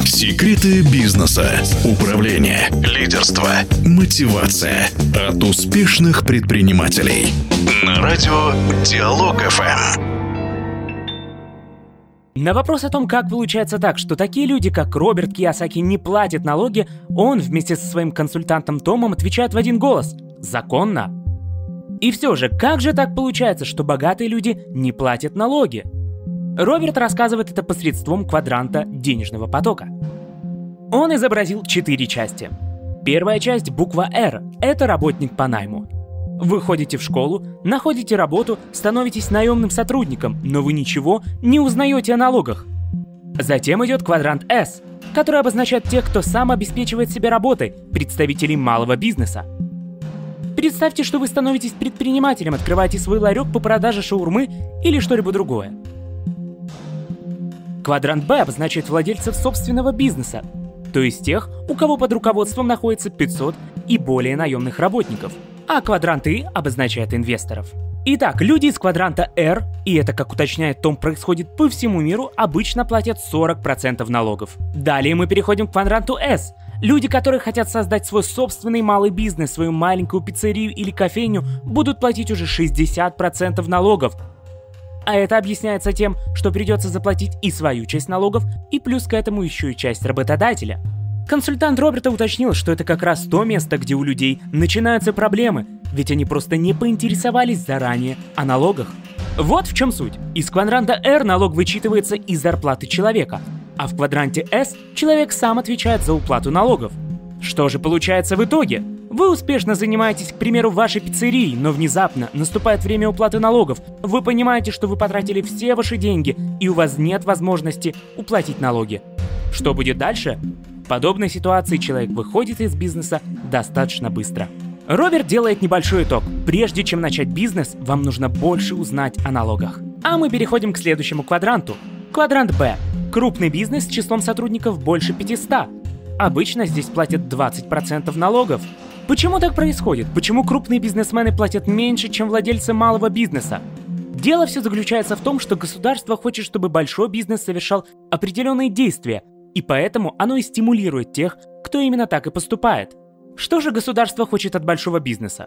Секреты бизнеса, управления, лидерства, мотивация от успешных предпринимателей. На радио Диалог ФМ. На вопрос о том, как получается так, что такие люди, как Роберт Кийосаки, не платят налоги, он вместе со своим консультантом Томом отвечает в один голос: законно. И все же, как же так получается, что богатые люди не платят налоги? Роберт рассказывает это посредством квадранта денежного потока. Он изобразил 4 части. Первая часть, буква «Р» — это работник по найму. Вы ходите в школу, находите работу, становитесь наемным сотрудником, но вы ничего не узнаете о налогах. Затем идет квадрант «С», который обозначает тех, кто сам обеспечивает себя работой, представителей малого бизнеса. Представьте, что вы становитесь предпринимателем, открываете свой ларек по продаже шаурмы или что-либо другое. Квадрант «Б» обозначает владельцев собственного бизнеса, то есть тех, у кого под руководством находится 500 и более наемных работников, а квадрант «И» обозначает инвесторов. Итак, люди из квадранта «Р», и это, как уточняет Том, происходит по всему миру, обычно платят 40% налогов. Далее мы переходим к квадранту «С». Люди, которые хотят создать свой собственный малый бизнес, свою маленькую пиццерию или кофейню, будут платить уже 60% налогов. А это объясняется тем, что придется заплатить и свою часть налогов, и плюс к этому еще и часть работодателя. Консультант Роберта уточнил, что это как раз то место, где у людей начинаются проблемы, ведь они просто не поинтересовались заранее о налогах. Вот в чем суть. Из квадранта R налог вычитывается из зарплаты человека, а в квадранте S человек сам отвечает за уплату налогов. Что же получается в итоге? Вы успешно занимаетесь, к примеру, вашей пиццерией, но внезапно наступает время уплаты налогов. Вы понимаете, что вы потратили все ваши деньги, и у вас нет возможности уплатить налоги. Что будет дальше? В подобной ситуации человек выходит из бизнеса достаточно быстро. Роберт делает небольшой итог. Прежде чем начать бизнес, вам нужно больше узнать о налогах. А мы переходим к следующему квадранту. Квадрант Б. Крупный бизнес с числом сотрудников больше 500. Обычно здесь платят 20% налогов. Почему так происходит? Почему крупные бизнесмены платят меньше, чем владельцы малого бизнеса? Дело все заключается в том, что государство хочет, чтобы большой бизнес совершал определенные действия, и поэтому оно и стимулирует тех, кто именно так и поступает. Что же государство хочет от большого бизнеса?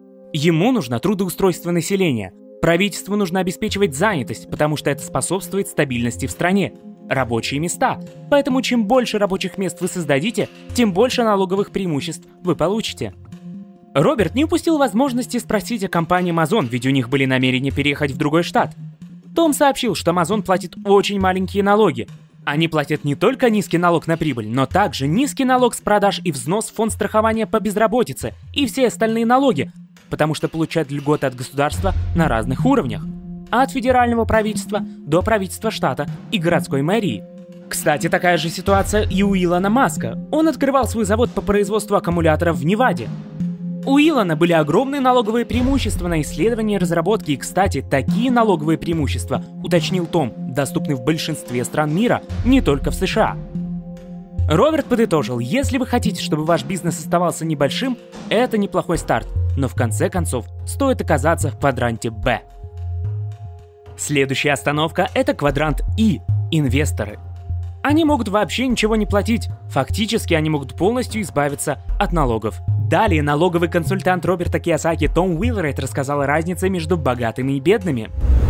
Ему нужно трудоустройство населения. Правительству нужно обеспечивать занятость, потому что это способствует стабильности в стране. Рабочие места. Поэтому чем больше рабочих мест вы создадите, тем больше налоговых преимуществ вы получите. Роберт не упустил возможности спросить о компании Amazon, ведь у них были намерения переехать в другой штат. Том сообщил, что Amazon платит очень маленькие налоги. Они платят не только низкий налог на прибыль, но также низкий налог с продаж и взнос в фонд страхования по безработице и все остальные налоги, потому что получают льготы от государства на разных уровнях. От федерального правительства до правительства штата и городской мэрии. Кстати, такая же ситуация и у Илона Маска. Он открывал свой завод по производству аккумуляторов в Неваде. У Илона были огромные налоговые преимущества на исследования и разработки, и, кстати, такие налоговые преимущества, уточнил Том, доступны в большинстве стран мира, не только в США. Роберт подытожил: если вы хотите, чтобы ваш бизнес оставался небольшим, это неплохой старт, но в конце концов стоит оказаться в квадранте Б. Следующая остановка — это квадрант И – инвесторы. Они могут вообще ничего не платить, фактически они могут полностью избавиться от налогов. Далее налоговый консультант Роберта Кийосаки Том Уилрайт рассказал о разнице между богатыми и бедными.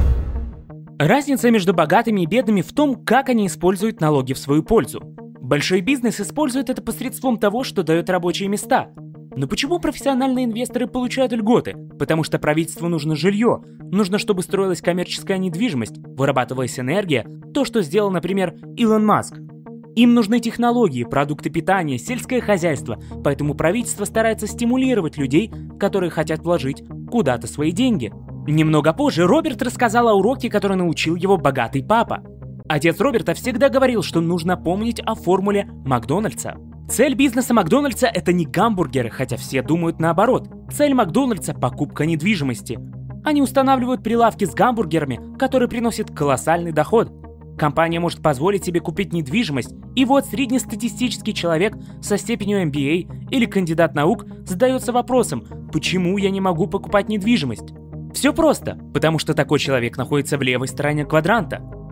Разница между богатыми и бедными в том, как они используют налоги в свою пользу. Большой бизнес использует это посредством того, что дает рабочие места. Но почему профессиональные инвесторы получают льготы? Потому что правительству нужно жилье, нужно, чтобы строилась коммерческая недвижимость, вырабатывалась энергия, то, что сделал, например, Илон Маск. Им нужны технологии, продукты питания, сельское хозяйство, поэтому правительство старается стимулировать людей, которые хотят вложить куда-то свои деньги. Немного позже Роберт рассказал о уроке, который научил его богатый папа. Отец Роберта всегда говорил, что нужно помнить о формуле Макдональдса. Цель бизнеса Макдональдса — это не гамбургеры, хотя все думают наоборот. Цель Макдональдса — покупка недвижимости. Они устанавливают прилавки с гамбургерами, которые приносят колоссальный доход. Компания может позволить себе купить недвижимость, и вот среднестатистический человек со степенью MBA или кандидат наук задается вопросом: почему я не могу покупать недвижимость? Все просто, потому что такой человек находится в левой стороне квадранта.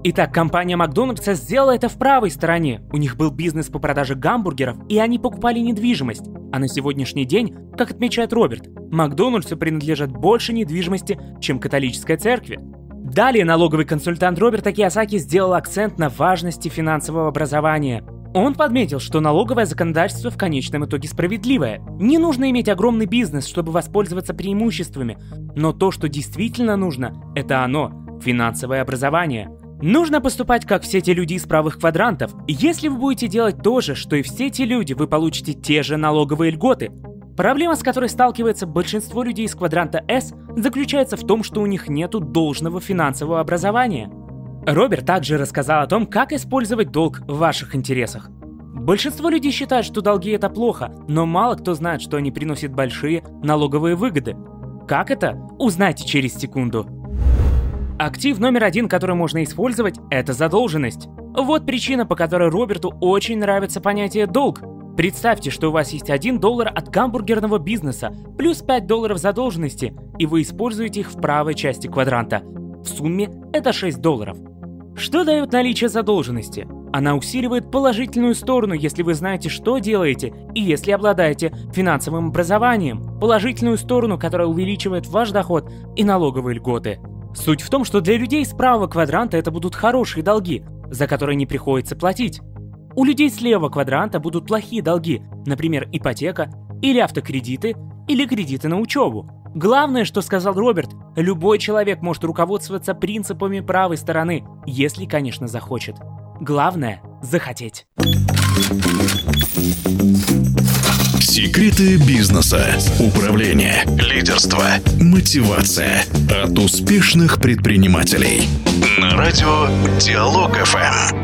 Итак, компания Макдональдса сделала это в правой стороне. У них был бизнес по продаже гамбургеров, и они покупали недвижимость. А на сегодняшний день, как отмечает Роберт, Макдональдсу принадлежит больше недвижимости, чем католической церкви. Далее налоговый консультант Роберта Кийосаки сделал акцент на важности финансового образования. Он подметил, что налоговое законодательство в конечном итоге справедливое. Не нужно иметь огромный бизнес, чтобы воспользоваться преимуществами. Но то, что действительно нужно, это оно – финансовое образование. Нужно поступать, как все те люди из правых квадрантов. Если вы будете делать то же, что и все те люди, вы получите те же налоговые льготы. Проблема, с которой сталкивается большинство людей из квадранта S, заключается в том, что у них нету должного финансового образования. Роберт также рассказал о том, как использовать долг в ваших интересах. Большинство людей считают, что долги это плохо, но мало кто знает, что они приносят большие налоговые выгоды. Как это? Узнайте через секунду. Актив номер 1, который можно использовать, это задолженность. Вот причина, по которой Роберту очень нравится понятие «долг». Представьте, что у вас есть $1 от гамбургерного бизнеса, плюс $5 задолженности, и вы используете их в правой части квадранта. В сумме это $6. Что дает наличие задолженности? Она усиливает положительную сторону, если вы знаете, что делаете, и если обладаете финансовым образованием. Положительную сторону, которая увеличивает ваш доход и налоговые льготы. Суть в том, что для людей с правого квадранта это будут хорошие долги, за которые не приходится платить. У людей с левого квадранта будут плохие долги, например, ипотека, или автокредиты, или кредиты на учебу. Главное, что сказал Роберт, любой человек может руководствоваться принципами правой стороны, если, конечно, захочет. Главное – захотеть. Секреты бизнеса, управление, лидерство, мотивация от успешных предпринимателей. На радио Диалог ФМ.